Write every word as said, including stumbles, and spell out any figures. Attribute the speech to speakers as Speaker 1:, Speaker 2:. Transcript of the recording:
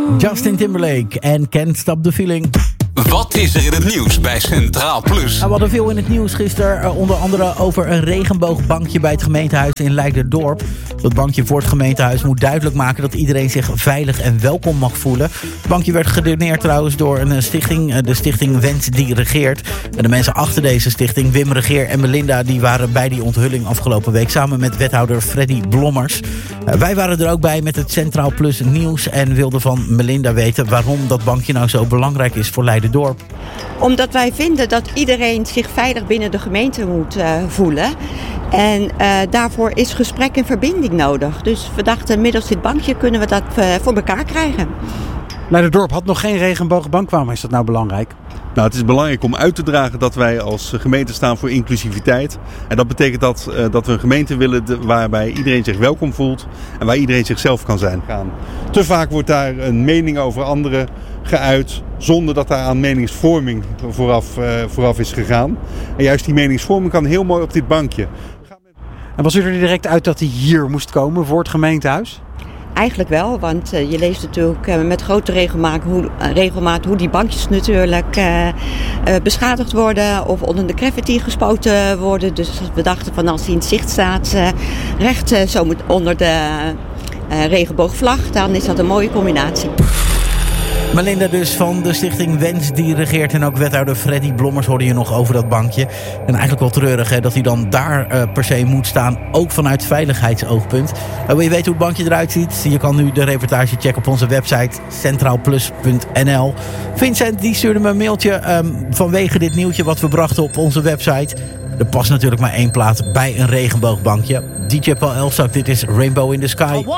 Speaker 1: Justin Timberlake en Can't Stop the Feeling.
Speaker 2: Wat is er in het nieuws bij Centraal Plus?
Speaker 1: Nou, we hadden veel in het nieuws gisteren. Uh, onder andere over een regenboogbankje bij het gemeentehuis in Leiderdorp. Dat bankje voor het gemeentehuis moet duidelijk maken dat iedereen zich veilig en welkom mag voelen. Het bankje werd gedoneerd trouwens door een stichting. De stichting Wens die regeert. En de mensen achter deze stichting, Wim Regeer en Melinda, die waren bij die onthulling afgelopen week samen met wethouder Freddy Blommers. Uh, wij waren er ook bij met het Centraal Plus nieuws en wilden van Melinda weten waarom dat bankje nou zo belangrijk is voor Leiderdorp. Dorp.
Speaker 3: Omdat wij vinden dat iedereen zich veilig binnen de gemeente moet uh, voelen. En uh, daarvoor is gesprek en verbinding nodig. Dus we dachten, middels dit bankje kunnen we dat uh, voor elkaar krijgen.
Speaker 4: Leiderdorp had nog geen regenboogbank. Waarom is dat nou belangrijk?
Speaker 5: Nou, het is belangrijk om uit te dragen dat wij als gemeente staan voor inclusiviteit. En dat betekent dat, uh, dat we een gemeente willen de, waarbij iedereen zich welkom voelt en waar iedereen zichzelf kan zijn. Te vaak wordt daar een mening over anderen geuit zonder dat daar aan meningsvorming vooraf, uh, vooraf is gegaan. En juist die meningsvorming kan heel mooi op dit bankje.
Speaker 4: En was u er direct uit dat hij hier moest komen voor het gemeentehuis?
Speaker 3: Eigenlijk wel, want uh, je leest natuurlijk uh, met grote regelmaat hoe, uh, regelmaat hoe die bankjes natuurlijk uh, uh, beschadigd worden of onder de graffiti gespoten worden. Dus we dachten van als hij in het zicht staat, uh, recht uh, zo moet onder de uh, regenboogvlag, dan is dat een mooie combinatie.
Speaker 1: Melinda dus van de stichting Wens die regeert en ook wethouder Freddy Blommers hoorde je nog over dat bankje. En eigenlijk wel treurig hè, dat hij dan daar uh, per se moet staan, ook vanuit veiligheidsoogpunt. Uh, wil je weten hoe het bankje eruit ziet? Je kan nu de reportage checken op onze website centraalplus punt n l. Vincent die stuurde me een mailtje um, vanwege dit nieuwtje wat we brachten op onze website. Er past natuurlijk maar één plaat bij een regenboogbankje. D J Paul Elstak, dit is Rainbow in the Sky.